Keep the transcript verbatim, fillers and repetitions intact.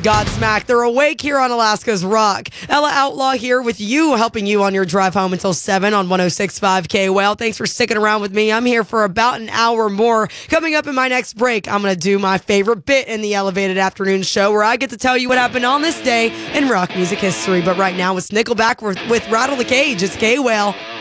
Godsmack, they're awake here on Alaska's Rock. Ella Outlaw here with you, helping you on your drive home until seven on one oh six point five K. Well, thanks for sticking around with me. I'm here for about an hour more. Coming up in my next break, I'm going to do my favorite bit in the Elevated Afternoon Show, where I get to tell you what happened on this day in rock music history. But right now, it's Nickelback with, with Rattle the Cage. It's K-Whale.